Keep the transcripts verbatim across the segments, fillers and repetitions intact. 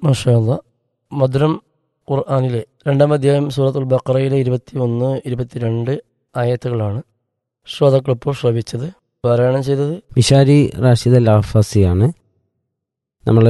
മാഷാ അല്ലാ. മധുരം ഖുർആനിലെ രണ്ടാം അധ്യായം സൂറത്തുൽ ബഖറയിലെ ഇരുപത്തി ഒന്ന് ഇരുപത്തിരണ്ട് ആയത്തുകളാണ് ശ്രോതാക്കൾ ഇപ്പോൾ ശ്രവിച്ചത്. പാരായണം ചെയ്തത് മിഷാരി റാഷിദ് അൽ അഫാസിയാണ്. നമ്മൾ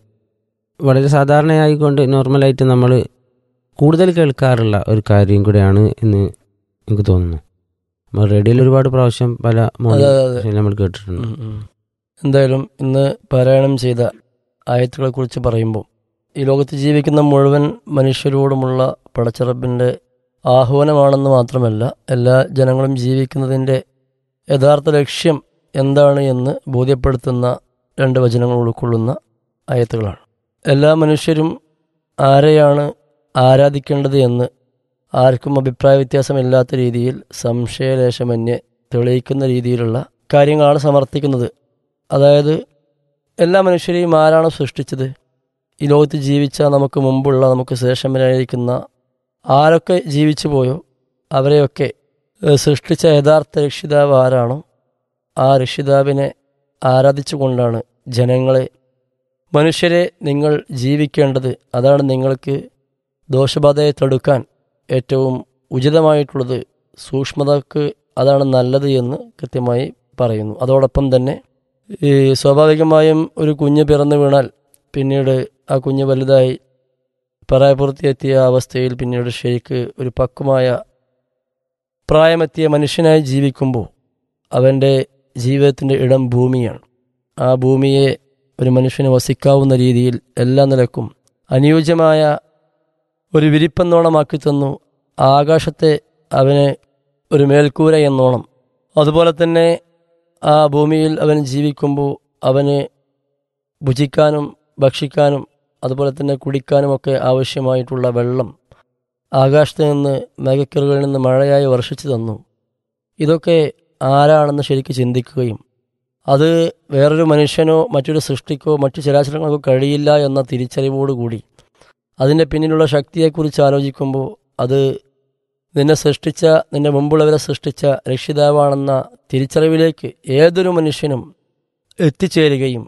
വളരെ സാധാരണയായിക്കൊണ്ട് നോർമലായിട്ട് നമ്മൾ കൂടുതൽ കേൾക്കാറുള്ള ഒരു കാര്യം കൂടെയാണ് എന്ന് എനിക്ക് തോന്നുന്നു. നമ്മൾ റേഡിയോയിൽ ഒരുപാട് പ്രാവശ്യം പല മോർണിംഗ് നമ്മൾ കേട്ടിട്ടുണ്ട്. ഉം, ഉം. എന്തായാലും ഇന്ന് പാരായണം ചെയ്ത ആയത്തുകളെ കുറിച്ച് പറയുമ്പോൾ ഈ ലോകത്ത് ജീവിക്കുന്ന മുഴുവൻ മനുഷ്യരോടുമുള്ള പടച്ചറബിൻ്റെ ആഹ്വാനമാണെന്ന് മാത്രമല്ല, എല്ലാ ജനങ്ങളും ജീവിക്കുന്നതിൻ്റെ യഥാർത്ഥ ലക്ഷ്യം എന്താണ് എന്ന് ബോധ്യപ്പെടുത്തുന്ന രണ്ട് വചനങ്ങൾ ഉൾക്കൊള്ളുന്ന ആയത്തുകളാണ്. എല്ലാ മനുഷ്യരും ആരെയാണ് ആരാധിക്കേണ്ടത് എന്ന് ആർക്കും അഭിപ്രായ വ്യത്യാസമില്ലാത്ത രീതിയിൽ സംശയലേശമന്യേ തെളിയിക്കുന്ന രീതിയിലുള്ള കാര്യങ്ങളാണ് സമർത്ഥിക്കുന്നത്. അതായത് എല്ലാ മനുഷ്യരെയും ആരാണ് സൃഷ്ടിച്ചത്, ഈ ലോകത്ത് ജീവിച്ച നമുക്ക് മുമ്പുള്ള നമുക്ക് ശേഷം വരാനിരിക്കുന്ന ആരൊക്കെ ജീവിച്ചു പോയോ അവരെയൊക്കെ സൃഷ്ടിച്ച യഥാർത്ഥ രക്ഷിതാവ് ആരാണോ ആ രക്ഷിതാവിനെ ആരാധിച്ചുകൊണ്ടാണ് ജനങ്ങളെ, മനുഷ്യരെ നിങ്ങൾ ജീവിക്കേണ്ടത്. അതാണ് നിങ്ങൾക്ക് ദോഷബാധയെ തടുക്കാൻ ഏറ്റവും ഉചിതമായിട്ടുള്ളത്, സൂക്ഷ്മതക്ക് അതാണ് നല്ലത് എന്ന് കൃത്യമായി പറയുന്നു. അതോടൊപ്പം തന്നെ ഈ സ്വാഭാവികമായും ഒരു കുഞ്ഞ് പിറന്നു വീണാൽ പിന്നീട് ആ കുഞ്ഞ് വലുതായി പ്രായപൂർത്തിയെത്തിയ അവസ്ഥയിൽ പിന്നീട് ശരിക്ക് ഒരു പക്വമായ പ്രായമെത്തിയ മനുഷ്യനായി ജീവിക്കുമ്പോൾ അവൻ്റെ ജീവിതത്തിൻ്റെ ഇടം ഭൂമിയാണ്. ആ ഭൂമിയെ ഒരു മനുഷ്യന് വസിക്കാവുന്ന രീതിയിൽ എല്ലാ നിലക്കും അനുയോജ്യമായ ഒരു വിരിപ്പെന്നോണമാക്കി തന്നു. ആകാശത്തെ അവന് ഒരു മേൽക്കൂര എന്നോണം. അതുപോലെ തന്നെ ആ ഭൂമിയിൽ അവൻ ജീവിക്കുമ്പോൾ അവന് ഭുജിക്കാനും ഭക്ഷിക്കാനും അതുപോലെ തന്നെ കുടിക്കാനുമൊക്കെ ആവശ്യമായിട്ടുള്ള വെള്ളം ആകാശത്ത് നിന്ന് മേഘക്കറുകളിൽ നിന്ന് മഴയായി വർഷിച്ചു തന്നു. ഇതൊക്കെ ആരാണെന്ന് ശരിക്ക് ചിന്തിക്കുകയും അത് വേറൊരു മനുഷ്യനോ മറ്റൊരു സൃഷ്ടിക്കോ മറ്റു ചരാചരങ്ങൾക്കോ കഴിയില്ല എന്ന തിരിച്ചറിവോടുകൂടി അതിൻ്റെ പിന്നിലുള്ള ശക്തിയെക്കുറിച്ച് ആലോചിക്കുമ്പോൾ അത് നിന്നെ സൃഷ്ടിച്ച, നിന്റെ മുമ്പുള്ളവരെ സൃഷ്ടിച്ച രക്ഷിതാവാണെന്ന തിരിച്ചറിവിലേക്ക് ഏതൊരു മനുഷ്യനും എത്തിച്ചേരുകയും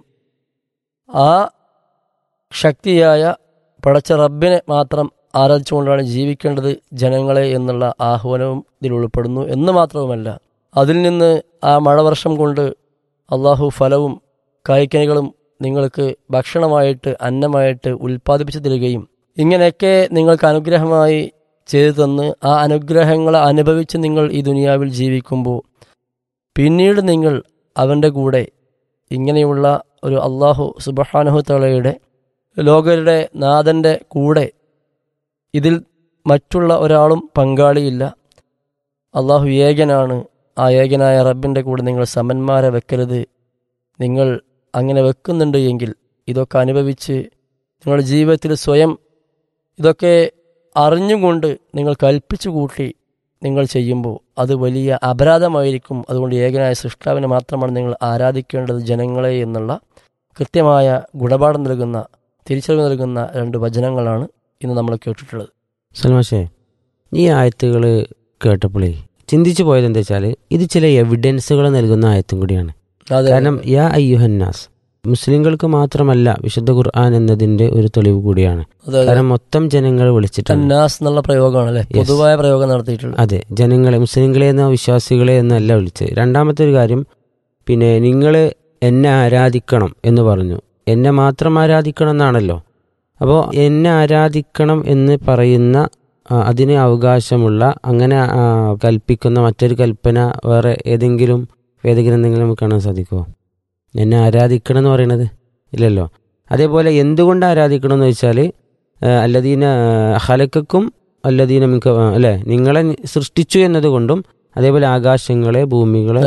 ആ ശക്തിയായ പടച്ച റബ്ബിനെ മാത്രം ആരാധിച്ചുകൊണ്ടാണ് ജീവിക്കേണ്ടത് ജനങ്ങളെ എന്നുള്ള ആഹ്വാനവും ഇതിൽ ഉൾപ്പെടുന്നു എന്ന് മാത്രവുമല്ല, അതിൽ നിന്ന് ആ മഴവർഷം കൊണ്ട് അള്ളാഹു ഫലവും കായ്ക്കനികളും നിങ്ങൾക്ക് ഭക്ഷണമായിട്ട് അന്നമായിട്ട് ഉൽപ്പാദിപ്പിച്ചു തരികയും ഇങ്ങനെയൊക്കെ നിങ്ങൾക്ക് അനുഗ്രഹമായി ചെയ്തു തന്ന് ആ അനുഗ്രഹങ്ങളെ അനുഭവിച്ച് നിങ്ങൾ ഈ ദുനിയാവിൽ ജീവിക്കുമ്പോൾ പിന്നീട് നിങ്ങൾ അവൻ്റെ കൂടെ ഇങ്ങനെയുള്ള ഒരു അള്ളാഹു സുബ്ഹാനഹു തആലയുടെ ലോകരുടെ നാഥൻ്റെ കൂടെ ഇതിൽ മറ്റുള്ള ഒരാളും പങ്കാളിയില്ല. അള്ളാഹു ഏകനാണ്. ആ ഏകനായ റബ്ബിൻ്റെ കൂടെ നിങ്ങൾ സമന്മാരെ വെക്കരുത്. നിങ്ങൾ അങ്ങനെ വെക്കുന്നുണ്ട് എങ്കിൽ ഇതൊക്കെ അനുഭവിച്ച് നിങ്ങളുടെ ജീവിതത്തിൽ സ്വയം ഇതൊക്കെ അറിഞ്ഞുകൊണ്ട് നിങ്ങൾ കൽപ്പിച്ചു കൂട്ടി നിങ്ങൾ ചെയ്യുമ്പോൾ അത് വലിയ അപരാധമായിരിക്കും. അതുകൊണ്ട് ഏകനായ സൃഷ്ടാവിനെ മാത്രമാണ് നിങ്ങൾ ആരാധിക്കേണ്ടത് ജനങ്ങളെ എന്നുള്ള കൃത്യമായ ഗുണപാഠം നൽകുന്ന, തിരിച്ചറിവ് നൽകുന്ന രണ്ട് വചനങ്ങളാണ് ഇന്ന് നമ്മൾ കേട്ടിട്ടുള്ളത്. സൽമാഷേ, ഈ ആയത്തുകൾ കേട്ടപ്പോഴേ ചിന്തിച്ചു പോയത് എന്താ വെച്ചാൽ ഇത് ചില എവിഡൻസുകൾ നൽകുന്ന ആയത്തും കൂടിയാണ്. കാരണം യാ അയ്യുഹന്നാസ് മുസ്ലിങ്ങൾക്ക് മാത്രമല്ല വിശുദ്ധ ഖുർആൻ എന്നതിന്റെ ഒരു തെളിവ് കൂടിയാണ്. കാരണം മൊത്തം ജനങ്ങളെ വിളിച്ചിട്ടുണ്ട്. പ്രയോഗമാണ് പൊതുവായ പ്രയോഗം നടത്തിയിട്ടുള്ളത്. അതെ, ജനങ്ങളെ, മുസ്ലിങ്ങളെ എന്ന വിശ്വാസികളെ എന്നല്ല വിളിച്ചത്. രണ്ടാമത്തെ ഒരു കാര്യം, പിന്നെ നിങ്ങൾ എന്നെ ആരാധിക്കണം എന്ന് പറഞ്ഞു. എന്നെ മാത്രം ആരാധിക്കണം എന്നാണല്ലോ. അപ്പോൾ എന്നെ ആരാധിക്കണം എന്ന് പറയുന്ന അതിന് അവകാശമുള്ള അങ്ങനെ കൽപ്പിക്കുന്ന മറ്റൊരു കൽപ്പന വേറെ ഏതെങ്കിലും വേദഗ്രന്ഥങ്ങളിൽ നമുക്ക് കാണാൻ സാധിക്കുമോ? എന്നെ ആരാധിക്കണം എന്ന് പറയുന്നത് ഇല്ലല്ലോ. അതേപോലെ എന്തുകൊണ്ട് ആരാധിക്കണം എന്ന് വെച്ചാൽ അല്ലദീന ഹലക്കും അല്ലദീന മിക്ക അല്ലേ നിങ്ങളെ സൃഷ്ടിച്ചു എന്നതുകൊണ്ടും അതേപോലെ ആകാശങ്ങളെ ഭൂമികളെ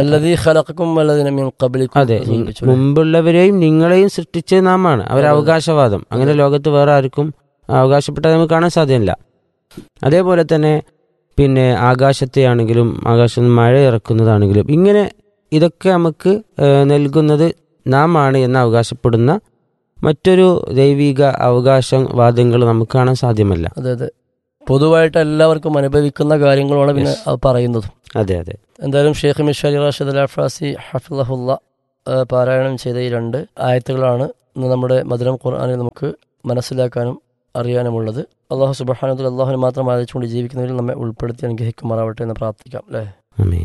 അതെ മുമ്പുള്ളവരെയും നിങ്ങളെയും സൃഷ്ടിച്ചത് നാമാണ്. അവർ അവകാശവാദം അങ്ങനെ ലോകത്ത് വേറെ ആർക്കും അവകാശപ്പെട്ടത് നമുക്ക് കാണാൻ സാധ്യമല്ല. അതേപോലെ തന്നെ പിന്നെ ആകാശത്തെയാണെങ്കിലും ആകാശത്ത് മഴ ഇറക്കുന്നതാണെങ്കിലും ഇങ്ങനെ ഇതൊക്കെ നമുക്ക് നൽകുന്നത് നാം ആണ് എന്ന് അവകാശപ്പെടുന്ന മറ്റൊരു ദൈവിക അവകാശവാദങ്ങൾ നമുക്ക് കാണാൻ സാധ്യമല്ല. അതെ അതെ, പൊതുവായിട്ട് എല്ലാവർക്കും അനുഭവിക്കുന്ന കാര്യങ്ങളാണ് പിന്നെ പറയുന്നതും. അതെ അതെ. എന്തായാലും ഷെയ്ഖ് മിഷാരി റാഷിദ് അൽ അഫാസി ഹഫിളഹുല്ല പാരായണം ചെയ്ത ഈ രണ്ട് ആയത്തുകളാണ് ഇന്ന് നമ്മുടെ മധുരം ഖുർആനിൽ നമുക്ക് മനസ്സിലാക്കാനും അറിയാനുമുള്ളത്. അള്ളാഹു സുബ്ഹാനഹു വ തആല അള്ളാഹുവിനെ മാത്രം ആരാധിച്ചുകൊണ്ട് ജീവിക്കുന്നവരിൽ നമ്മെ ഉൾപ്പെടുത്തി അനുഗ്രഹിക്കുമാറാവട്ടെ എന്ന് പ്രാർത്ഥിക്കാം. അല്ലേ? ആമീൻ.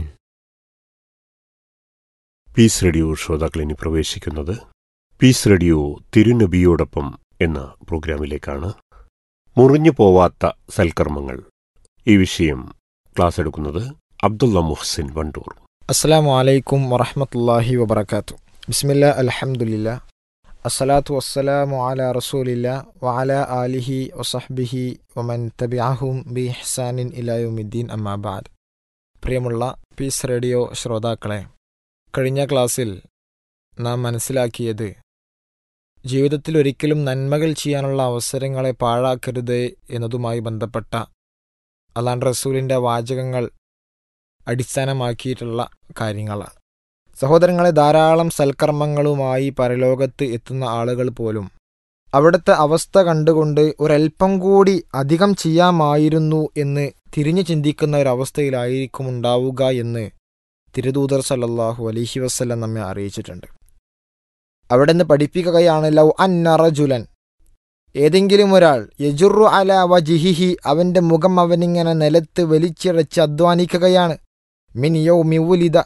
പീസ് റേഡിയോ ശ്രോതാക്കൾ ഇനി പ്രവേശിക്കുന്നത് പീസ് റേഡിയോ തിരുനബിയോടൊപ്പം എന്ന പ്രോഗ്രാമിലേക്കാണ്. മുറിഞ്ഞു പോവാത്ത സൽക്കർമ്മങ്ങൾ, ഈ വിഷയം ക്ലാസ് എടുക്കുന്നത് അബ്ദുള്ള മുഹ്സിൻ വണ്ടൂർ. അസ്സലാമു അലൈക്കും വറഹ്മത്തുള്ളാഹി വബറകാത്തു. ബിസ്മില്ലാ അൽഹംദുലില്ലാ അസ്സലാത്തു വസ്സലാമു അലാ റസൂലില്ലാ വഅലാ ആലിഹി വസഹ്ബിഹി വമൻ തബിഅഹും ബിഇഹ്സാനിൻ ഇലാ യൗമിദ്ദീൻ അമ്മാ ബഅദ്. പ്രിയമുള്ള പീസ് റേഡിയോ ശ്രോതാക്കളെ, കഴിഞ്ഞ ക്ലാസ്സിൽ നാം മനസ്സിലാക്കിയത് ജീവിതത്തിൽ ഒരിക്കലും നന്മകൾ ചെയ്യാനുള്ള അവസരങ്ങളെ പാഴാക്കരുത് എന്നതുമായി ബന്ധപ്പെട്ട അല്ലാഹുവിൻ്റെ റസൂലിൻ്റെ വാചകങ്ങൾ അടിസ്ഥാനമാക്കിയിട്ടുള്ള കാര്യങ്ങളാണ്. സഹോദരങ്ങളെ, ധാരാളം സൽക്കർമ്മങ്ങളുമായി പരലോകത്ത് എത്തുന്ന ആളുകൾ പോലും അവിടുത്തെ അവസ്ഥ കണ്ടുകൊണ്ട് ഒരൽപ്പം കൂടി അധികം ചെയ്യാമായിരുന്നു എന്ന് തിരിഞ്ഞു ചിന്തിക്കുന്ന ഒരവസ്ഥയിലായിരിക്കും ഉണ്ടാവുക എന്ന് തിരുദൂതർ സല്ലല്ലാഹു അലൈഹി വസല്ലം നമ്മെ അറിയിച്ചിട്ടുണ്ട്. അവിടെ നിന്ന് പഠിപ്പിക്കുകയാണ്, ലൗ അന്ന റജുലൻ, ഏതെങ്കിലും ഒരാൾ, യജുറു അലാ വജിഹിഹി, അവൻ്റെ മുഖം അവനിങ്ങനെ നിലത്ത് വലിച്ചിഴച്ച് അധ്വാനിക്കുകയാണ്, മിൻ യൗമി ഉലിദ,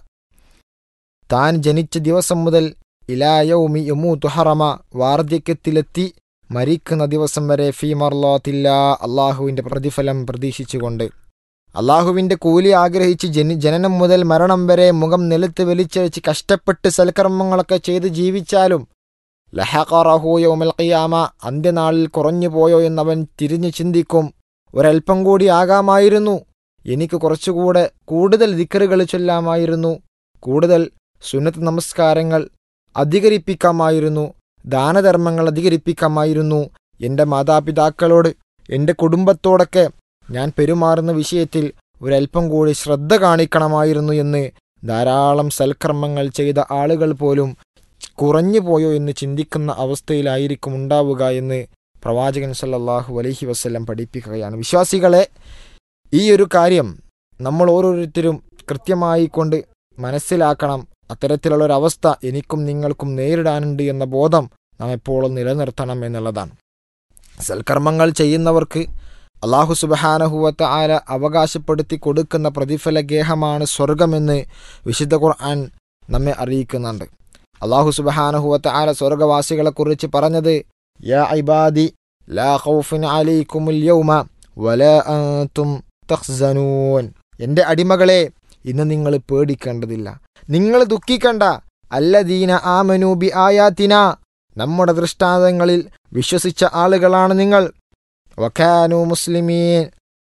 താൻ ജനിച്ച ദിവസം മുതൽ, ഇലാ യൗമി യമൂതു ഹറമ, വാർദ്ധക്യത്തിലെത്തി മരിക്കുന്ന ദിവസം വരെ, ഫീ മർളാത്തില്ലാ, അള്ളാഹുവിൻ്റെ പ്രതിഫലം പ്രതീക്ഷിച്ചുകൊണ്ട്, അള്ളാഹുവിൻ്റെ കൂലി ആഗ്രഹിച്ച് ജനി ജനനം മുതൽ മരണം വരെ മുഖം നിലത്ത് വലിച്ചഴിച്ച് കഷ്ടപ്പെട്ട് സൽക്കർമ്മങ്ങളൊക്കെ ചെയ്ത് ജീവിച്ചാലും, ലഹഖറഹു യൗമൽ ഖിയാമ, അന്ത്യനാളിൽ കുറഞ്ഞു പോയോ എന്നവൻ തിരിഞ്ഞു ചിന്തിക്കും, ഒരൽപ്പം കൂടി ആകാമായിരുന്നു, എനിക്ക് കുറച്ചുകൂടെ കൂടുതൽ ദിക്റുകൾ ചൊല്ലാമായിരുന്നു, കൂടുതൽ സുന്നത്ത് നമസ്കാരങ്ങൾ അധികരിപ്പിക്കാമായിരുന്നു, ദാനധർമ്മങ്ങൾ അധികരിപ്പിക്കാമായിരുന്നു, എൻ്റെ മാതാപിതാക്കളോട് എൻ്റെ കുടുംബത്തോടൊക്കെ ഞാൻ പെരുമാറുന്ന വിഷയത്തിൽ ഒരൽപ്പം കൂടി ശ്രദ്ധ കാണിക്കണമായിരുന്നു എന്ന് ധാരാളം സൽക്കർമ്മങ്ങൾ ചെയ്ത ആളുകൾ പോലും കുറഞ്ഞു പോയോ എന്ന് ചിന്തിക്കുന്ന അവസ്ഥയിലായിരിക്കും ഉണ്ടാവുക എന്ന് പ്രവാചകൻ സല്ലല്ലാഹു അലൈഹി വസല്ലം പഠിപ്പിക്കുകയാണ്. വിശ്വാസികളെ, ഈ ഒരു കാര്യം നമ്മൾ ഓരോരുത്തരും കൃത്യമായി കൊണ്ട് മനസ്സിലാക്കണം. അത്തരത്തിലുള്ളൊരവസ്ഥ എനിക്കും നിങ്ങൾക്കും നേരിടാനുണ്ട് എന്ന ബോധം നാം എപ്പോഴും നിലനിർത്തണം എന്നുള്ളതാണ്. സൽക്കർമ്മങ്ങൾ ചെയ്യുന്നവർക്ക് അല്ലാഹു സുബ്ഹാനഹു വ തആല അവകാശപ്പെടുത്തി കൊടുക്കുന്ന പ്രതിഫല ഗേഹമാണ് സ്വർഗമെന്ന് വിശുദ്ധ ഖുർആൻ നമ്മെ അറിയിക്കുന്നുണ്ട്. അല്ലാഹു സുബ്ഹാനഹു വ തആല സ്വർഗവാസികളെക്കുറിച്ച് പറഞ്ഞത്, യാ ഇബാദി ലാ ഖൗഫുൻ അലൈക്കുമുൽ യൗമ വലാ അൻതും തഖ്സനൂൻ, എൻ്റെ അടിമകളെ, ഇന്ന് നിങ്ങൾ പേടിക്കേണ്ടതില്ല, നിങ്ങൾ ദുഃഖിക്കണ്ട. അല്ലദീന ആമനൂ ബി ആയാത്തിന, നമ്മുടെ ദൃഷ്ടാന്തങ്ങളിൽ വിശ്വസിച്ച ആളുകളാണ് നിങ്ങൾ. വകാനൂ മുസ്ലിമീൻ,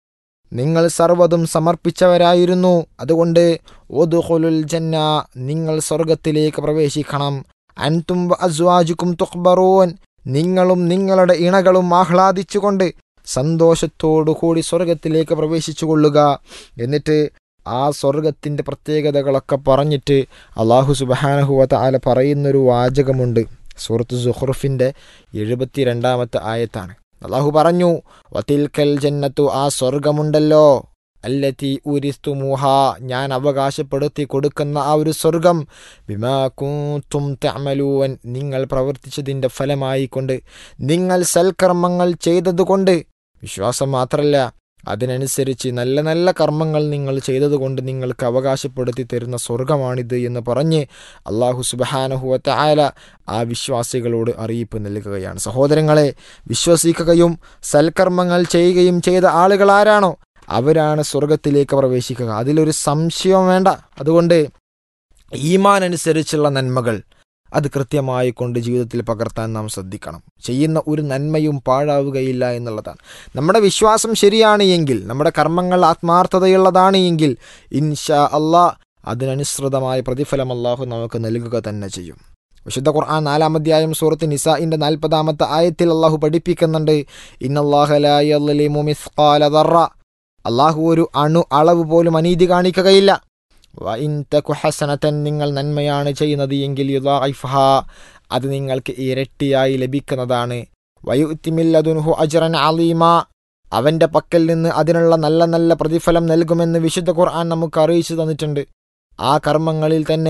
നിങ്ങൾ സർവ്വതും സമർപ്പിച്ചവരായിരുന്നു. അതുകൊണ്ട് ഉദ്ഖുലുൽ ജന്ന, നിങ്ങൾ സ്വർഗത്തിലേക്ക് പ്രവേശിക്കണം. അൻതും വഅസ്വാജുകും തുഖ്ബറൂൻ, നിങ്ങളും നിങ്ങളുടെ ഇണകളും ആഹ്ലാദിച്ചുകൊണ്ട് സന്തോഷത്തോടുകൂടി സ്വർഗത്തിലേക്ക് പ്രവേശിച്ചു കൊള്ളുക. എന്നിട്ട് ആ സ്വർഗത്തിൻ്റെ പ്രത്യേകതകളൊക്കെ പറഞ്ഞിട്ട് അല്ലാഹു സുബ്ഹാനഹു വ തആല പറയുന്നൊരു വാചകമുണ്ട്. സൂറത്ത് സുഖ്റുഫിൻ്റെ എഴുപത്തി രണ്ടാമത്തെ ആയത്താണ്. അല്ലാഹു പറഞ്ഞു, വതിൽക്കൽ ജന്നത്തു, ആ സ്വർഗമുണ്ടല്ലോ, അല്ലതി ഉരിസ്തുമൂഹ, ഞാൻ അവകാശപ്പെടുത്തി കൊടുക്കുന്ന ആ ഒരു സ്വർഗം, ബിമാ കുൻതും തഅമലൂൻ, നിങ്ങൾ പ്രവർത്തിച്ചതിൻ്റെ ഫലമായി കൊണ്ട്, നിങ്ങൾ സൽക്കർമ്മങ്ങൾ ചെയ്തതുകൊണ്ട്, വിശ്വാസം മാത്രമല്ല അതിനനുസരിച്ച് നല്ല നല്ല കർമ്മങ്ങൾ നിങ്ങൾ ചെയ്തതുകൊണ്ട് നിങ്ങൾക്ക് അവകാശപ്പെടുത്തി തരുന്ന സ്വർഗമാണിത് എന്ന് പറഞ്ഞ് അല്ലാഹു സുബ്ഹാനഹു വ തആല ആ വിശ്വാസികളോട് അറിയിപ്പ് നൽകുകയാണ്. സഹോദരങ്ങളെ, വിശ്വസിക്കുകയും സൽക്കർമ്മങ്ങൾ ചെയ്യുകയും ചെയ്ത ആളുകൾ ആരാണോ അവരാണ് സ്വർഗത്തിലേക്ക് പ്രവേശിക്കുക. അതിലൊരു സംശയം വേണ്ട. അതുകൊണ്ട് ഈമാൻ അനുസരിച്ചുള്ള നന്മകൾ അത് കൃത്യമായി കൊണ്ട് ജീവിതത്തിൽ പകർത്താൻ നാം ശ്രദ്ധിക്കണം. ചെയ്യുന്ന ഒരു നന്മയും പാഴാവുകയില്ല എന്നുള്ളതാണ്. നമ്മുടെ വിശ്വാസം ശരിയാണ് എങ്കിൽ, നമ്മുടെ കർമ്മങ്ങൾ ആത്മാർത്ഥതയുള്ളതാണ് എങ്കിൽ, ഇൻഷാ അല്ലാഹ് അതിനനുസൃതമായ പ്രതിഫലം അല്ലാഹു നമുക്ക് നൽകുക തന്നെ ചെയ്യും. വിശുദ്ധ ഖുർആൻ നാലാം അധ്യായം സൂറത്ത് നിസാഇന്റെ നാൽപ്പതാമത്തെ ആയത്തിൽ അല്ലാഹു പഠിപ്പിക്കുന്നുണ്ട്, ഇന്നല്ലാഹ ലാ യദ്ലിമു മിസ്ഖാല ദർറ, അല്ലാഹു ഒരു അണു അളവ് പോലും അനീതി കാണിക്കുകയില്ല. വഇൻ തകു ഹസനതൻ, നിങ്ങൾ നന്മയാണ് ചെയ്യുന്നത് എങ്കിൽ യുദാഇഫ്ഹ, അത് നിങ്ങൾക്ക് ഇരട്ടിയായി ലഭിക്കുന്നതാണ്. വയുഅ്തി മിൻ ലദുൻഹു അജ്റൻ അളീമ, അവൻ്റെ പക്കൽ നിന്ന് അതിനുള്ള നല്ല നല്ല പ്രതിഫലം നൽകുമെന്ന് വിശുദ്ധ ഖുർആൻ നമുക്ക് അറിയിച്ചു തന്നിട്ടുണ്ട്. ആ കർമ്മങ്ങളിൽ തന്നെ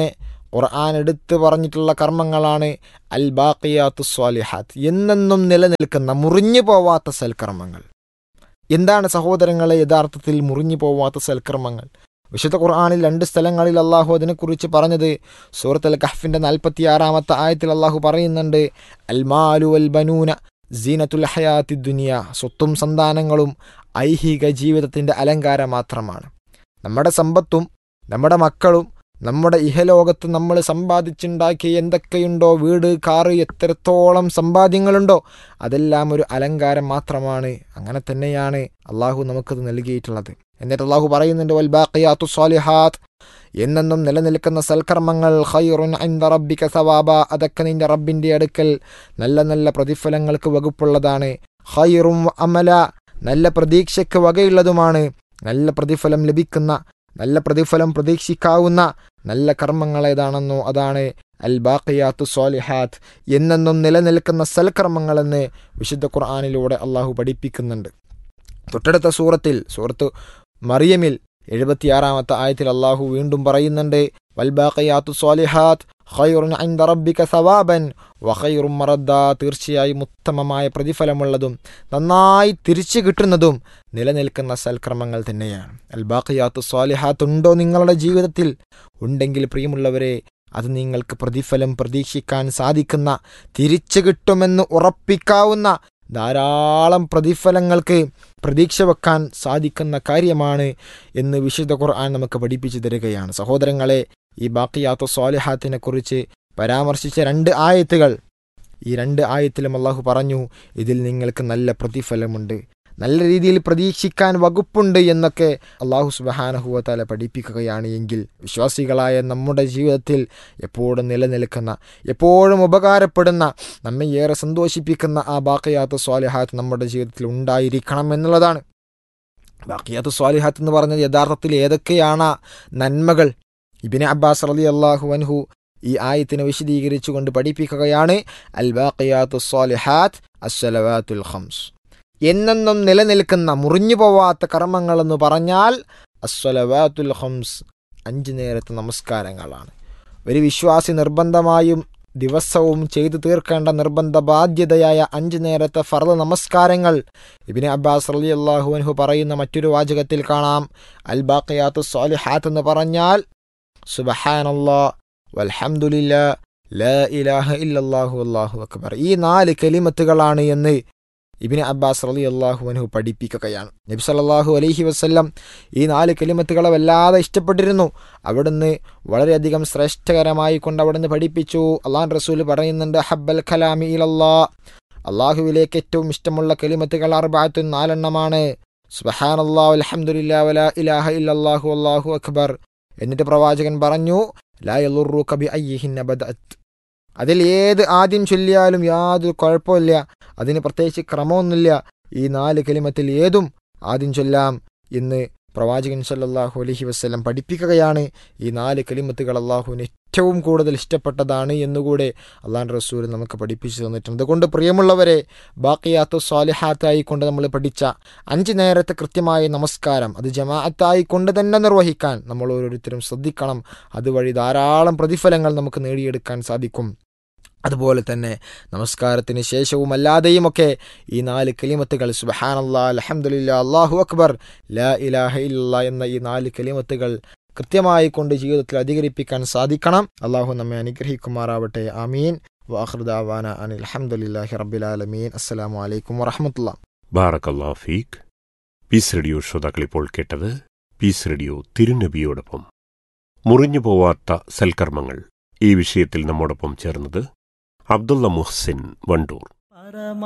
ഖുർആൻ എടുത്തു പറഞ്ഞിട്ടുള്ള കർമ്മങ്ങളാണ് അൽ ബാഖിയാത്തു സ്വാലിഹാത്ത്, എന്നെന്നും നിലനിൽക്കുന്ന മുറിഞ്ഞു പോവാത്ത സൽക്കർമ്മങ്ങൾ. എന്താണ് സഹോദരങ്ങളെ യഥാർത്ഥത്തിൽ മുറിഞ്ഞു പോവാത്ത സൽക്കർമ്മങ്ങൾ? വിശുദ്ധ ഖുർആനിൽ രണ്ട് സ്ഥലങ്ങളിൽ അള്ളാഹു അതിനെക്കുറിച്ച് പറഞ്ഞത്. സൂറത്തുൽ കഹ്ഫിന്റെ നാൽപ്പത്തി ആറാമത്തെ ആയത്തിൽ അള്ളാഹു പറയുന്നുണ്ട്, അൽ മാലു വൽ ബനൂന സീനത്തുൽ ഹയാത്തി ദുനിയ, സ്വത്തും സന്താനങ്ങളും ഐഹിക ജീവിതത്തിൻ്റെ അലങ്കാരം മാത്രമാണ്. നമ്മുടെ സമ്പത്തും നമ്മുടെ മക്കളും നമ്മുടെ ഇഹലോകത്ത് നമ്മൾ സമ്പാദിച്ചുണ്ടാക്കിയ എന്തൊക്കെയുണ്ടോ, വീട്, കാറ്, എത്രത്തോളം സമ്പാദ്യങ്ങളുണ്ടോ, അതെല്ലാം ഒരു അലങ്കാരം മാത്രമാണ്. അങ്ങനെ തന്നെയാണ് അള്ളാഹു നമുക്കത് നൽകിയിട്ടുള്ളത്. എന്നിട്ട് അള്ളാഹു പറയുന്നുണ്ട്, വൽ ബാഖിയാത്തു സ്വാലിഹാത്ത്, എന്നെന്നും നിലനിൽക്കുന്ന സൽക്കർമ്മങ്ങൾ ഖൈറുൻ ഇൻദ റബ്ബിക സവാബ, അതൊക്കെ നിന്റെ റബ്ബിൻ്റെ അടുക്കൽ നല്ല നല്ല പ്രതിഫലങ്ങൾക്ക് വകുപ്പുള്ളതാണ്. ഖൈറും അമല, നല്ല പ്രതീക്ഷയ്ക്ക് വകയുള്ളതുമാണ്. നല്ല പ്രതിഫലം ലഭിക്കുന്ന, നല്ല പ്രതിഫലം പ്രതീക്ഷിക്കാവുന്ന നല്ല കർമ്മങ്ങൾ ഏതാണെന്നോ അതാണ് അൽ ബാഖിയാത്തു സ്വാലിഹാത്ത്, എന്നെന്നും നിലനിൽക്കുന്ന സൽക്കർമ്മങ്ങളെന്ന് വിശുദ്ധ ഖുർആനിലൂടെ അള്ളാഹു പഠിപ്പിക്കുന്നുണ്ട്. തൊട്ടടുത്ത സൂറത്തിൽ, സൂറത്ത് മറിയമിൽ എഴുപത്തിയാറാമത്തെ ആയത്തിൽ അള്ളാഹു വീണ്ടും പറയുന്നുണ്ട്, വൽ ബാഖിയാത്തു സ്വാലിഹാത്ത് ഖൈറുൻ ഇൻദ റബ്ബിക സവാബൻ വഖൈറും മറദ്ദാ, തീർച്ചയായും ഉത്തമമായ പ്രതിഫലമുള്ളതും നന്നായി തിരിച്ചു കിട്ടുന്നതും നിലനിൽക്കുന്ന സൽക്കർമ്മങ്ങൾ തന്നെയാണ്. അൽ ബാഖിയാത്തു സ്വാലിഹാത്ത് ഉണ്ടോ നിങ്ങളുടെ ജീവിതത്തിൽ? ഉണ്ടെങ്കിൽ പ്രിയമുള്ളവരെ, അത് നിങ്ങൾക്ക് പ്രതിഫലം പ്രതീക്ഷിക്കാൻ സാധിക്കുന്ന, തിരിച്ചു കിട്ടുമെന്ന് ഉറപ്പിക്കാവുന്ന ധാരാളം പ്രതിഫലങ്ങൾക്ക് പ്രതീക്ഷ വെക്കാൻ സാധിക്കുന്ന കാര്യമാണ് എന്ന് വിശുദ്ധ ഖുർആൻ നമുക്ക് പഠിപ്പിച്ചു തരികയാണ്. സഹോദരങ്ങളെ, ഈ ബാഖിയാത്തു സ്വാലിഹാത്തിനെ കുറിച്ച് പരാമർശിച്ച രണ്ട് ആയത്തുകൾ, ഈ രണ്ട് ആയത്തിലും അള്ളാഹു പറഞ്ഞു, ഇതിൽ നിങ്ങൾക്ക് നല്ല പ്രതിഫലമുണ്ട്, നല്ല രീതിയിൽ പ്രതീക്ഷിക്കാൻ വകുപ്പുണ്ട് എന്നൊക്കെ അള്ളാഹു സുബ്ഹാനഹു വ തആല പഠിപ്പിക്കുകയാണ്. എങ്കിൽ വിശ്വാസികളായ നമ്മുടെ ജീവിതത്തിൽ എപ്പോഴും നിലനിൽക്കുന്ന, എപ്പോഴും ഉപകാരപ്പെടുന്ന, നമ്മെ ഏറെ സന്തോഷിപ്പിക്കുന്ന ആ ബാഖിയാത്തു സ്വാലിഹാത്ത് നമ്മുടെ ജീവിതത്തിൽ ഉണ്ടായിരിക്കണം എന്നുള്ളതാണ്. ബാഖിയാത്തു സ്വാലിഹാത്ത് എന്ന് പറഞ്ഞത് യഥാർത്ഥത്തിൽ ഏതൊക്കെയാണ് നന്മകൾ? ഇബ്നു അബ്ബാസ് റളിയല്ലാഹു അൻഹു ഈ ആയത്തിനെ വിശദീകരിച്ചുകൊണ്ട് പഠിപ്പിക്കുകയാണ്, അൽ ബാഖിയാത്തു സ്വാലിഹാത്ത് അസ്സലവാത്തുൽ ഖംസ്, എന്നെന്നും നിലനിൽക്കുന്ന മുറിഞ്ഞു പോവാത്ത കർമ്മങ്ങളെന്ന് പറഞ്ഞാൽ അസ്സലവാത്തുൽ ഖംസ്, അഞ്ച് നേരത്തെ നമസ്കാരങ്ങളാണ്. ഒരു വിശ്വാസി നിർബന്ധമായും ദിവസവും ചെയ്തു തീർക്കേണ്ട നിർബന്ധ ബാധ്യതയായ അഞ്ച് നേരത്തെ ഫർദ് നമസ്കാരങ്ങൾ. ഇബ്നു അബ്ബാസ് റളിയല്ലാഹു അൻഹു പറയുന്ന മറ്റൊരു വാചകത്തിൽ കാണാം, അൽ ബാഖിയാത്തു സ്വാലിഹാത്ത് എന്ന് പറഞ്ഞാൽ സുബ്ഹാനല്ലാഹ് വൽഹംദുലില്ലാഹ് ലാ ഇലാഹ ഇല്ലല്ലാഹു വല്ലാഹു അക്ബർ, ഈ നാല് കലിമത്തുകളാണ് എന്ന് ഇബ്നു അബ്ബാസ് റളിയല്ലാഹു അൻഹു പഠിപ്പിക്കുകയാണ്. നബി സല്ലല്ലാഹു അലൈഹി വസല്ലം ഈ നാല് കലിമത്തുകളെ വല്ലാതെ ഇഷ്ടപ്പെട്ടിരുന്നു. അവിടുന്ന് വളരെയധികം ശ്രേഷ്ഠകരമായി കൊണ്ട് അവിടുന്ന് പഠിപ്പിച്ചു. അള്ളാഹു റസൂൽ പറയുന്നുണ്ട്, ഹബ്ബൽ കലാമി ഇലല്ലാഹ്, അള്ളാഹുവിലേക്ക് ഏറ്റവും ഇഷ്ടമുള്ള കലിമത്തുകൾ അർബഅത്തുൻ, നാലെണ്ണമാണ്. സുബ്ഹാനല്ലാഹ് വൽഹംദുലില്ലാഹ് വലാ ഇലാഹ ഇല്ലല്ലാഹു വല്ലാഹു അക്ബർ. എന്നിട്ട് പ്രവാചകൻ പറഞ്ഞു, ലാ യളുറുക ബി അയ്യിഹിന്ന ബദഅത്, അതിൽ ഏത് ആദ്യം ചൊല്ലിയാലും യാതൊരു കുഴപ്പമില്ല, അതിന് പ്രത്യേകിച്ച് ക്രമമൊന്നുമില്ല, ഈ നാല് കലിമത്തിൽ ഏതും ആദ്യം ചൊല്ലാം എന്ന് പ്രവാചകൻ സല്ലല്ലാഹു അലൈഹി വസല്ലം പഠിപ്പിക്കുകയാണ്. ഈ നാല് കലിമത്തുകൾ അള്ളാഹുവിന് ഏറ്റവും കൂടുതൽ ഇഷ്ടപ്പെട്ടതാണ് എന്നുകൂടെ അള്ളാഹു റസൂൽ നമുക്ക് പഠിപ്പിച്ചു തന്നിട്ടുണ്ട്. അതുകൊണ്ട് പ്രിയമുള്ളവരെ, ബാഖിയാത്തു സ്വാലിഹാത്തായി കൊണ്ട് നമ്മൾ പഠിച്ച അഞ്ച് നേരത്തെ കൃത്യമായ നമസ്കാരം അത് ജമാഅത്തായി കൊണ്ട് തന്നെ നിർവഹിക്കാൻ നമ്മൾ ഓരോരുത്തരും ശ്രദ്ധിക്കണം. അതുവഴി ധാരാളം പ്രതിഫലങ്ങൾ നമുക്ക് നേടിയെടുക്കാൻ സാധിക്കും. അതുപോലെ തന്നെ നമസ്കാരത്തിന് ശേഷവും അല്ലാതെയുമൊക്കെ ഈ നാല് കലിമത്തുകൾ സുബ്ഹാനല്ലാഹ് അൽഹംദുലില്ലാഹ് അല്ലാഹു അക്ബർ ലാ ഇലാഹ ഇല്ലല്ലാഹ് എന്ന ഈ നാല് കലിമത്തുകൾ കൃത്യമായി കൊണ്ട് ജീവിതത്തിൽ അധികരിപ്പിക്കാൻ സാധിക്കണം. അള്ളാഹു നമ്മെ അനുഗ്രഹിക്കുമാറാവട്ടെ. ആമീൻ. വആഖിറു ദഅവാന അനിൽ ഹംദുലില്ലാഹി റബ്ബിൽ ആലമീൻ. അസ്സലാമു അലൈക്കും വറഹ്മത്തുള്ളാഹി. ബാറക്കല്ലാഹു ഫീക്ക്. പീസ് റേഡിയോ ശ്രോതാക്കൾ ഇപ്പോൾ കേട്ടത് പീസ് റേഡിയോ തിരുനബിയോടൊപ്പം മുറിഞ്ഞു പോവാത്ത സൽക്കർമ്മങ്ങൾ. ഈ വിഷയത്തിൽ നമ്മോടൊപ്പം ചേർന്നത് അബ്ദുള്ള മുഹ്സിൻ വണ്ടൂർ.